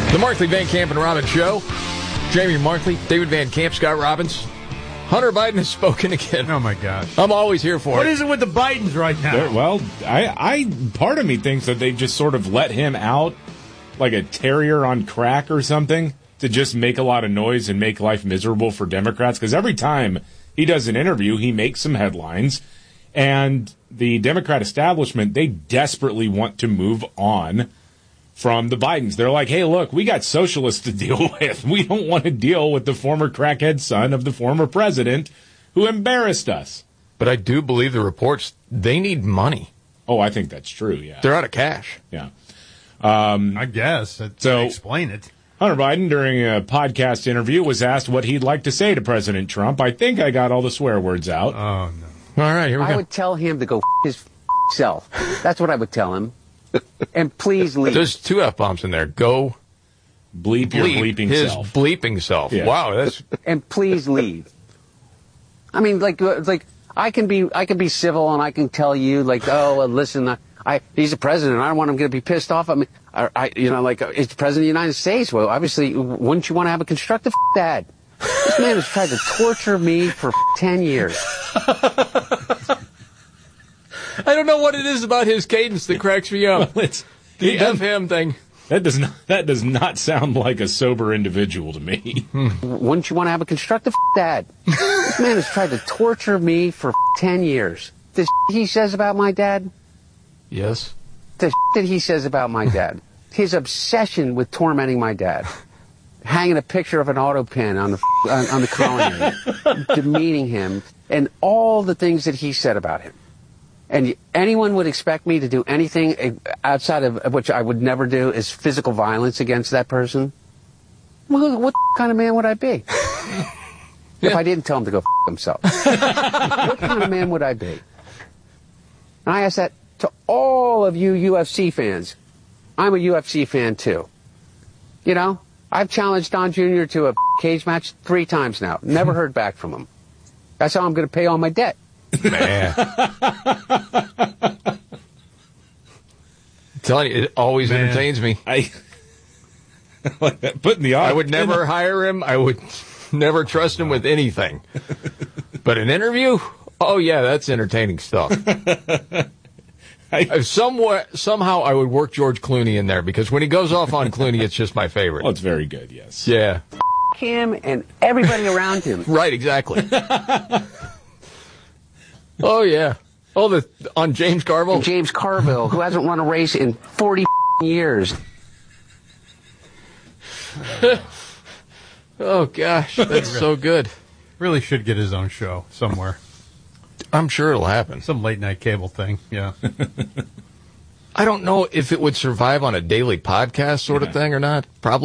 The Markley, Van Camp, and Robbins Show. Jamie Markley, David Van Camp, Scott Robbins. Hunter Biden has spoken again. Oh, my gosh. I'm always here for it. What is it with the Bidens right now? Well, I part of me thinks that they just sort of let him out like a terrier on crack or something to just make a lot of noise and make life miserable for Democrats. Because every time he does an interview, he makes some headlines. And the Democrat establishment, they desperately want to move on from the Bidens. They're like, hey, look, we got socialists to deal with. We don't want to deal with the former crackhead son of the former president who embarrassed us. But I do believe the reports, they need money. Oh, I think that's true, yeah. They're out of cash. Yeah. I guess. So explain it. Hunter Biden, during a podcast interview, was asked what he'd like to say to President Trump. I think I got all the swear words out. Oh, no. All right, here we go. I would tell him to go his self. That's what I would tell him. And please leave. There's two F-bombs in there. Go bleep your bleeping his self. bleeping self. Yeah. Wow, that's... And please leave. I mean, like I can be civil and I can tell you, like, oh, listen, he's the president. I don't want him to be pissed off at me. He's the president of the United States. Well, obviously, wouldn't you want to have a constructive dad? This man has tried to torture me for 10 years. I don't know what it is about his cadence that cracks me up. Well, the F-him thing. That does not sound like a sober individual to me. Wouldn't you want to have a constructive dad? This man has tried to torture me for 10 years. The he says about my dad? Yes. The that he says about my dad. His obsession with tormenting my dad. Hanging a picture of an auto pin on the colony, demeaning him, and all the things that he said about him. And anyone would expect me to do anything outside of which I would never do is physical violence against that person? Well, what kind of man would I be? If I didn't tell him to go himself. What kind of man would I be? And I ask that to all of you UFC fans. I'm a UFC fan too. You know, I've challenged Don Jr. to a cage match 3 times now. Never heard back from him. That's how I'm going to pay all my debt. Man. I'm telling you, it always entertains me. Putting the I would never hire him. I would never trust him with anything. But an interview? Oh, yeah, that's entertaining stuff. Somehow I would work George Clooney in there, because when he goes off on Clooney, it's just my favorite. Oh, it's very good, yes. Yeah. Him and everybody around him. Right, exactly. Oh, yeah. Oh, on James Carville? James Carville, who hasn't run a race in 40 years. Oh, gosh, that's so good. Really should get his own show somewhere. I'm sure it'll happen. Some late-night cable thing, yeah. I don't know if it would survive on a daily podcast sort of thing or not. Probably.